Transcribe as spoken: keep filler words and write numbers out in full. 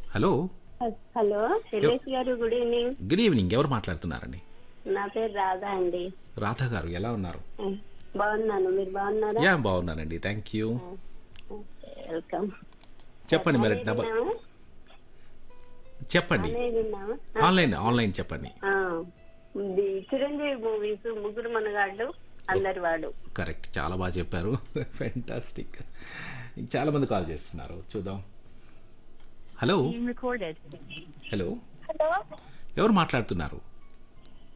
Hello hello Shailesh గారు, good evening. Good evening. ఎవరు మాట్లాడుతున్నారండి? నా పేరు రాధా అండి. రాధా గారు ఎలా ఉన్నారు? బాగున్నాను, మీరు బాగున్నారా? యా బాగున్నానండి, థ్యాంక్ యూ. వెల్కమ్. చెప్పండి మరి డబల్ చెప్పండి. ఆన్లైన్ ఆన్లైన్ చెప్పండి. చిరంజీవి మూవీస్ ముగ్గురు మనగాళ్ళు అందరి వాడు. కరెక్ట్, చాలా బాగా చెప్పారు. ఫెంటాస్టిక్. చాలా మంది కాల్ చేస్తున్నారు, చూద్దాం. Hello Being recorded. Hello hello ఎవరు మాట్లాడుతున్నారు?